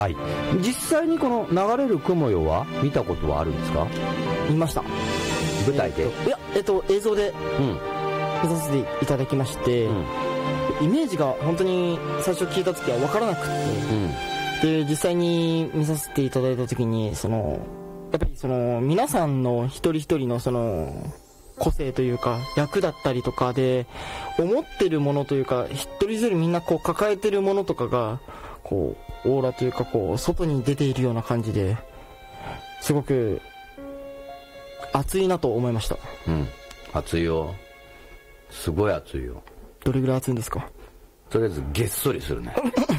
はい、実際にこの流れる雲よは見たことはあるんですか？ 見ました。 舞台で？ いや、映像で見させていただきまして、イメージが本当に最初聞いた時は分からなくて、で実際に見させていただいた時にやっぱり皆さんの一人一人の個性というか役だったりとかで思ってるものというか、一人一人みんなこう抱えてるものとかがこうオーラというかこう外に出ているような感じで、すごく熱いなと思いました。 熱いよ、すごい熱いよ。 どれぐらい熱いんですか？ とりあえずげっそりするね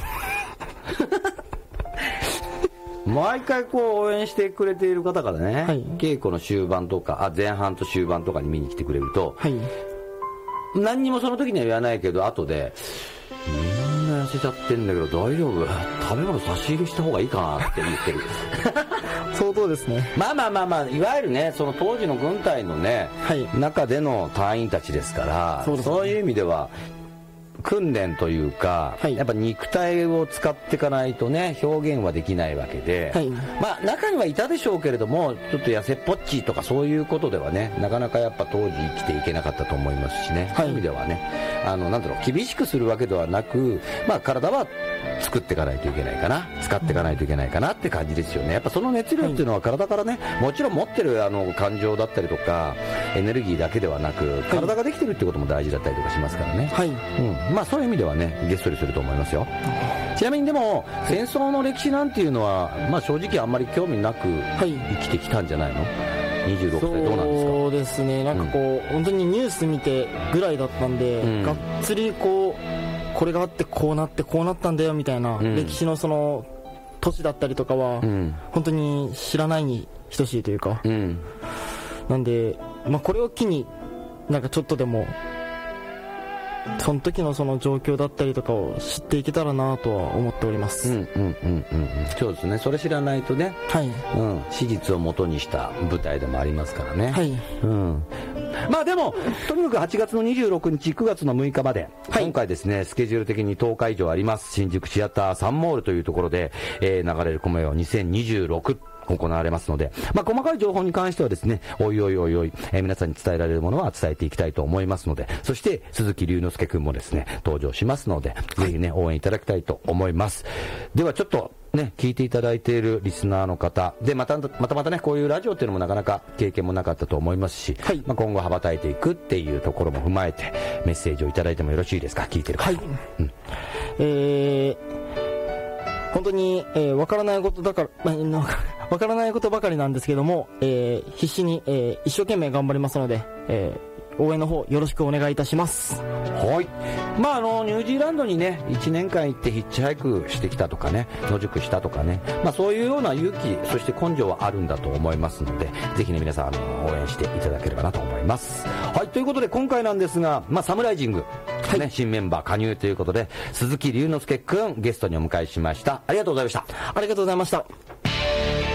毎回こう応援してくれている方からね、稽古の終盤とか前半と終盤とかに見に来てくれると、何にもその時には言わないけど後でみんな痩せちゃってんだけど大丈夫、食べ物差し入れした方がいいかなって言ってる相当ですね。 まあいわゆるね、その当時の軍隊のね、中での隊員たちですから、そういう意味では訓練というか、やっぱ肉体を使っていかないとね表現はできないわけで、まあ中にはいたでしょうけれども、ちょっと痩せっぽっちとかそういうことではねなかなかやっぱ当時生きていけなかったと思いますしね、そういう意味ではねなんだろう、厳しくするわけではなく、まあ体は作っていかないといけないかな、使っていかないといけないかなって感じですよね。やっぱその熱量っていうのは体からね、もちろん持ってる感情だったりとかエネルギーだけではなく、体ができてるってことも大事だったりとかしますからね。まあそういう意味ではねげっそりすると思いますよ。ちなみにでも戦争の歴史なんていうのは、まあ正直あんまり興味なく生きてきたんじゃないの？26歳どうなんですか？ そうですね、なんかこう、本当にニュース見てぐらいだったんで、がっつりこれがあってこうなってこうなったんだよみたいな、歴史の都市だったりとかは、本当に知らないに等しいというか、なんで、まあ、これを機になんかちょっとでもその時のその状況だったりとかを知っていけたらなとは思っております。 そうですね、それ知らないとね、史実を元にした舞台でもありますからね。まあでもとにかく8月の26日9月の6日まで、今回ですねスケジュール的に10日以上あります。新宿シアターサンモールというところで、流れる雲よ2026行われますので、まあ、細かい情報に関してはですね、おいおい、皆さんに伝えられるものは伝えていきたいと思いますので、そして鈴木隆之介くんもですね登場しますので、ぜひね応援いただきたいと思います。ではちょっとね聞いていただいているリスナーの方で、またねこういうラジオっていうのもなかなか経験もなかったと思いますし、まあ、今後羽ばたいていくっていうところも踏まえてメッセージをいただいてもよろしいですか？聞いてる方。 本当に、わからないことばかりなんですけども、必死に、一生懸命頑張りますので、応援の方よろしくお願いいたします。 まあニュージーランドにね1年間行ってヒッチハイクしてきたとかね、野宿したとかね、まあそういうような勇気そして根性はあるんだと思いますので、ぜひね皆さん応援していただければなと思います。ということで今回なんですが、まあサムライジング新メンバー加入ということで鈴木隆之介くんゲストにお迎えしました。ありがとうございました。 ありがとうございました。